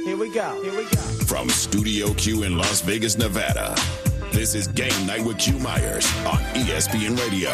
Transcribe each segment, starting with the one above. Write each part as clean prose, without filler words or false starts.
Here we go. From Studio Q in Las Vegas, Nevada, this is Game Night with Q Myers on ESPN Radio.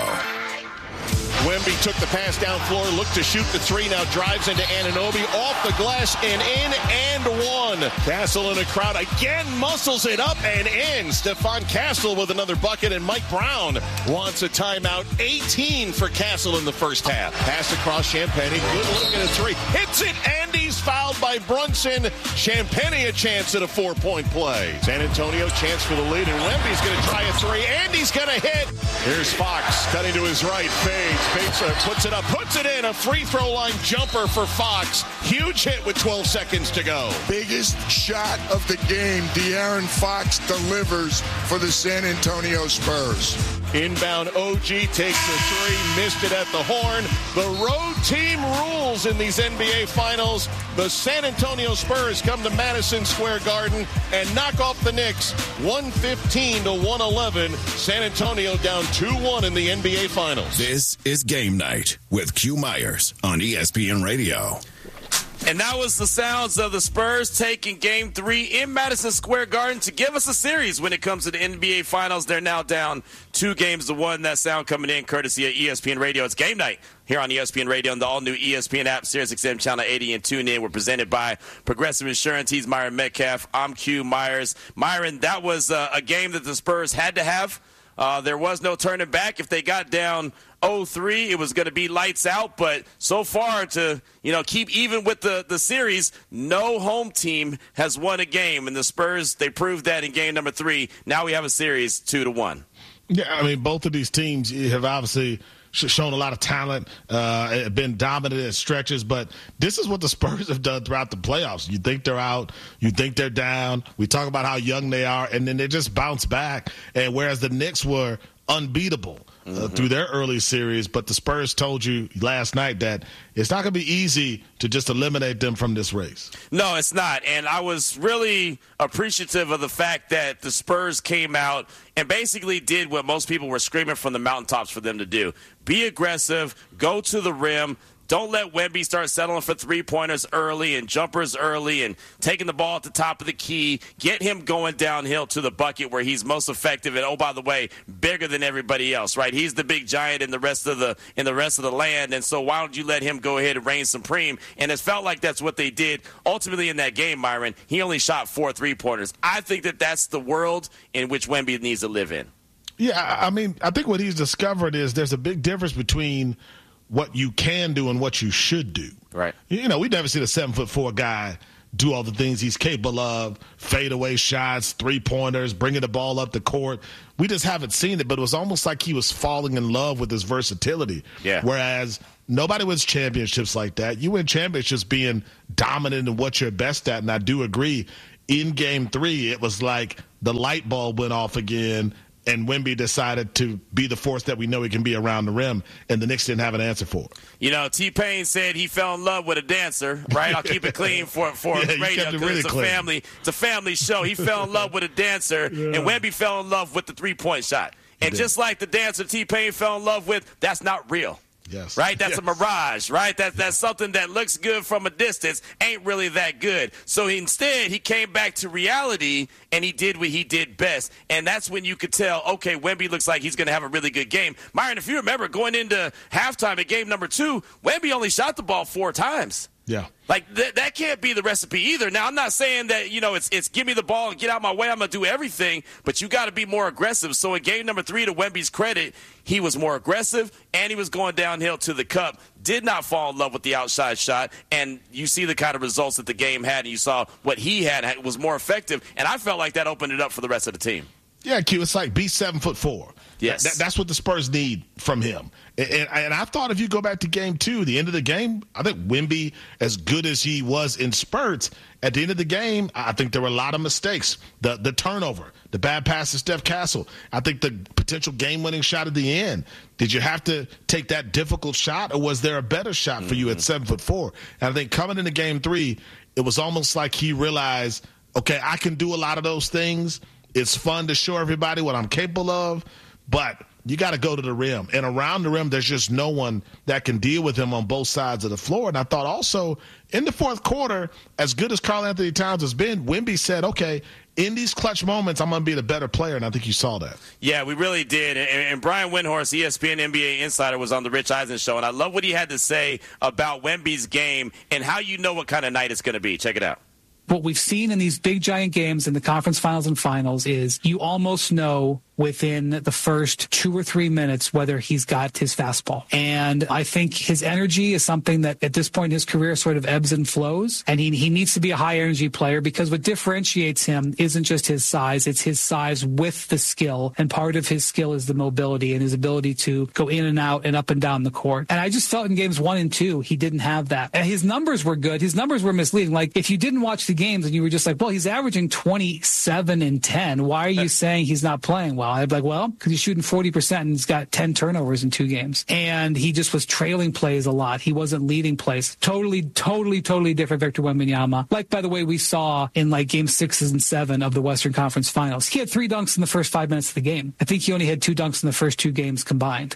Wemby took the pass down floor, looked to shoot the three, now drives into Anunoby, off the glass and in and one. Castle in a crowd again, muscles it up and in. Stephon Castle with another bucket, and Mike Brown wants a timeout. 18 for Castle in the first half. Pass across Champagnie, good look at a three. Hits it, and he's fouled by Brunson. Champagnie a chance at a 4-point play. San Antonio chance for the lead, and Wemby's going to try a three, and he's going to hit. Here's Fox cutting to his right, fades, puts it up, puts it in. A free throw line jumper for Fox. Huge hit with 12 seconds to go. Biggest shot of the game. De'Aaron Fox delivers for the San Antonio Spurs. Inbound OG takes the three, missed it at the horn. The road team rules in these NBA Finals. The San Antonio Spurs come to Madison Square Garden and knock off the Knicks 115 to 111. San Antonio down 2-1 in the NBA Finals. This is Game Night with Q Myers on ESPN Radio. And that was the sounds of the Spurs taking Game 3 in Madison Square Garden to give us a series when it comes to the NBA Finals. They're now down 2-1. That sound coming in courtesy of ESPN Radio. It's Game Night here on ESPN Radio and the all-new ESPN app, SiriusXM Channel 80 and TuneIn. We're presented by Progressive Insurance. He's Myron Metcalf. I'm Q Myers. Myron, that was a game that the Spurs had to have. There was no turning back. If they got down 0-3, it was going to be lights out. But so far, to keep even with the series, no home team has won a game. And the Spurs, they proved that in game number 3. Now we have a series 2-1. Yeah, I mean, both of these teams have obviously shown a lot of talent, been dominant at stretches, but this is what the Spurs have done throughout the playoffs. You think they're out, you think they're down. We talk about how young they are, and then they just bounce back. And whereas the Knicks were unbeatable through their early series, but the Spurs told you last night that it's not going to be easy to just eliminate them from this race. No, it's not. And I was really appreciative of the fact that the Spurs came out and basically did what most people were screaming from the mountaintops for them to do. Be aggressive, go to the rim. Don't let Wemby start settling for three-pointers early and jumpers early and taking the ball at the top of the key. Get him going downhill to the bucket where he's most effective and, oh, by the way, bigger than everybody else, right? He's the big giant in the rest of the land, and so why don't you let him go ahead and reign supreme? And it felt like that's what they did. Ultimately in that game, Myron, he only shot 4 3-pointers. I think that that's the world in which Wemby needs to live in. Yeah, I mean, I think what he's discovered is there's a big difference between what you can do and what you should do. Right. We've never seen a 7'4" guy do all the things he's capable of, fadeaway shots, three-pointers, bringing the ball up the court. We just haven't seen it, but it was almost like he was falling in love with his versatility. Yeah. Whereas nobody wins championships like that. You win championships being dominant in what you're best at, and I do agree. In Game 3, it was like the light bulb went off again, and Wemby decided to be the force that we know he can be around the rim, and the Knicks didn't have an answer for it. T-Pain said he fell in love with a dancer, right? I'll keep it clean for radio because really it's a family show. He fell in love with a dancer, and Wemby fell in love with the three-point shot. And just like the dancer T-Pain fell in love with, that's not real. Yes. Right? That's a mirage, right? That's something that looks good from a distance, ain't really that good. So instead, he came back to reality, and he did what he did best. And that's when you could tell, okay, Wemby looks like he's going to have a really good game. Myron, if you remember, going into halftime at game number 2, Wemby only shot the ball 4 times. Yeah. Like, that can't be the recipe either. Now, I'm not saying that, it's give me the ball and get out my way, I'm going to do everything, but you got to be more aggressive. So in game number 3, to Wemby's credit, he was more aggressive, and he was going downhill to the cup, did not fall in love with the outside shot, and you see the kind of results that the game had, and you saw what he had was more effective, and I felt like that opened it up for the rest of the team. Yeah, Q, it's like be 7'4". Yes. That's what the Spurs need from him. And I thought if you go back to Game 2, the end of the game, I think Wemby, as good as he was in spurts, at the end of the game, I think there were a lot of mistakes. The turnover, the bad pass to Steph Castle. I think the potential game-winning shot at the end. Did you have to take that difficult shot, or was there a better shot for you at 7'4"? And I think coming into Game 3, it was almost like he realized, okay, I can do a lot of those things. It's fun to show everybody what I'm capable of, but you got to go to the rim. And around the rim, there's just no one that can deal with him on both sides of the floor. And I thought also in the fourth quarter, as good as Karl-Anthony Towns has been, Wemby said, okay, in these clutch moments, I'm going to be the better player, and I think you saw that. Yeah, we really did. And Brian Windhorst, ESPN NBA insider, was on the Rich Eisen show, and I love what he had to say about Wemby's game and how you know what kind of night it's going to be. Check it out. What we've seen in these big, giant games in the conference finals and finals is you almost know within the first 2 or 3 minutes whether he's got his fastball. And I think his energy is something that at this point in his career sort of ebbs and flows. And he needs to be a high-energy player because what differentiates him isn't just his size, it's his size with the skill. And part of his skill is the mobility and his ability to go in and out and up and down the court. And I just felt in games 1 and 2, he didn't have that. And his numbers were good. His numbers were misleading. Like, if you didn't watch the games and you were just like, well, he's averaging 27 and 10. Why are you saying he's not playing well? I'd be like, well, because he's shooting 40% and he's got 10 turnovers in 2 games. And he just was trailing plays a lot. He wasn't leading plays. Totally different Victor Wembanyama. Like, by the way, we saw in like game 6 and 7 of the Western Conference Finals. He had 3 dunks in the first 5 minutes of the game. I think he only had 2 dunks in the first 2 games combined.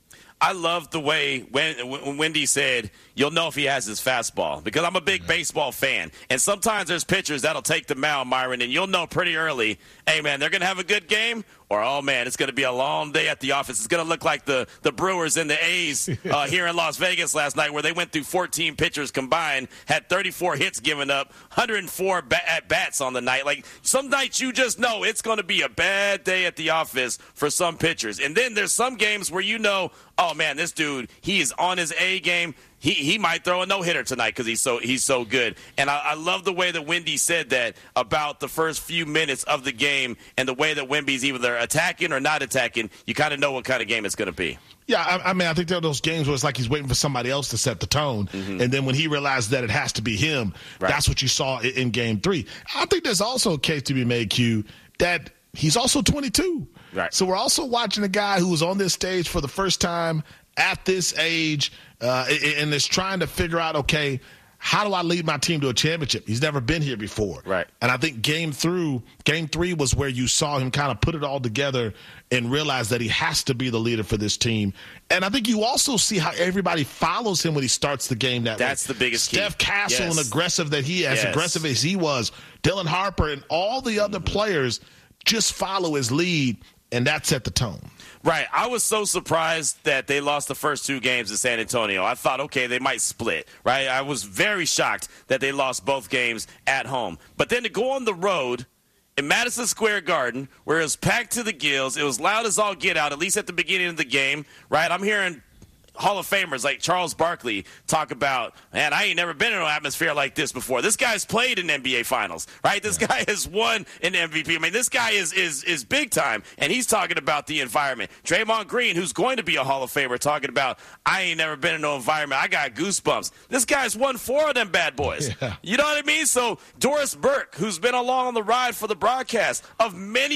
I love the way when Wendy said, you'll know if he has his fastball, because I'm a big baseball fan. And sometimes there's pitchers that'll take the mound, Myron, and you'll know pretty early, hey, man, they're going to have a good game, or, oh, man, it's going to be a long day at the office. It's going to look like the Brewers and the A's here in Las Vegas last night, where they went through 14 pitchers combined, had 34 hits given up, 104 at-bats on the night. Like, some nights you just know it's going to be a bad day at the office for some pitchers. And then there's some games where you know, oh, man, this dude, he is on his A game. He might throw a no-hitter tonight because he's so good. And I love the way that Wendy said that about the first few minutes of the game and the way that Wemby's either attacking or not attacking. You kind of know what kind of game it's going to be. Yeah, I mean, I think there are those games where it's like he's waiting for somebody else to set the tone. Mm-hmm. And then when he realized that it has to be him, right, that's what you saw in Game 3. I think there's also a case to be made, Q, that he's also 22. Right. So we're also watching a guy who was on this stage for the first time at this age and is trying to figure out, okay, how do I lead my team to a championship? He's never been here before. Right. And I think Game 3 was where you saw him kind of put it all together and realize that he has to be the leader for this team. And I think you also see how everybody follows him when he starts the game that way. That's the biggest key. Steph Castle, yes, and aggressive that he is, aggressive as he was, Dylan Harper and all the other players just follow his lead, and that set the tone. Right. I was so surprised that they lost the first 2 games in San Antonio. I thought, okay, they might split, right? I was very shocked that they lost both games at home. But then to go on the road in Madison Square Garden, where it was packed to the gills, it was loud as all get out, at least at the beginning of the game, right? I'm hearing Hall of Famers like Charles Barkley talk about, man, I ain't never been in an atmosphere like this before. This guy's played in NBA Finals, right? This guy has won an MVP. I mean, this guy is big time, and he's talking about the environment. Draymond Green, who's going to be a Hall of Famer, talking about, I ain't never been in no environment. I got goosebumps. This guy's won 4 of them bad boys. Yeah. You know what I mean? So Doris Burke, who's been along on the ride for the broadcast of many